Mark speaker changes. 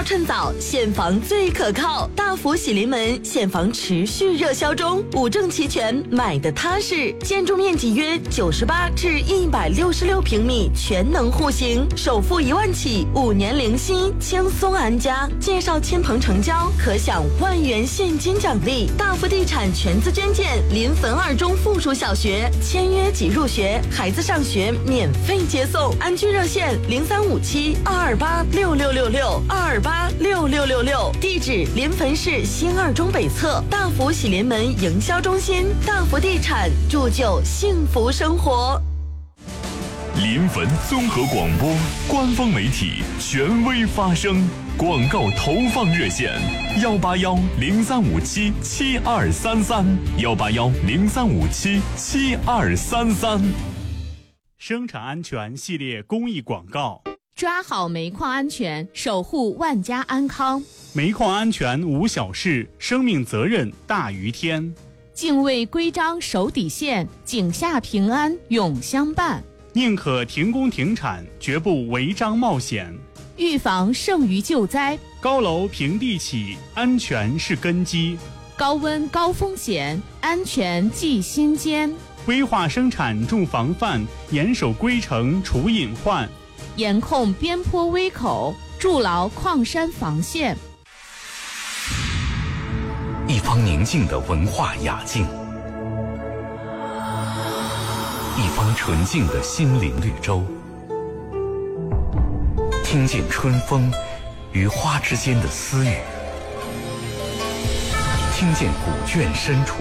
Speaker 1: 趁早，现房最可靠。大福喜临门，现房持续热销中，五证齐全，买的踏实。建筑面积约98至166平米，全能户型，首付1万起，5年零息，轻松安家。介绍亲朋成交，可享1万元现金奖励。大福地产全资捐建临汾2中附属小学，签约即入学，孩子上学免费接送。安居热线0357-228-6666，228-6666。地址临汾市新2中北侧，大福喜临门营销中心。大福地产，铸就幸福生活。
Speaker 2: 临汾综合广播官方媒体，权威发声。广告投放热线：181-0357-7233，181-0357-7233。
Speaker 3: 生产安全系列公益广告。
Speaker 4: 抓好煤矿安全，守护万家安康。
Speaker 3: 煤矿安全无小事，生命责任大于天。
Speaker 4: 敬畏规章守底线，井下平安永相伴。
Speaker 3: 宁可停工停产，绝不违章冒险。
Speaker 4: 预防胜于救灾。
Speaker 3: 高楼平地起，安全是根基。
Speaker 4: 高温高风险，安全记心间。
Speaker 3: 规划生产重防范，严守规程除隐患。
Speaker 4: 严控边坡危口，筑牢矿山防线。
Speaker 5: 一方宁静的文化雅境，一方纯净的心灵绿洲。听见春风与花之间的私语，听见古卷深处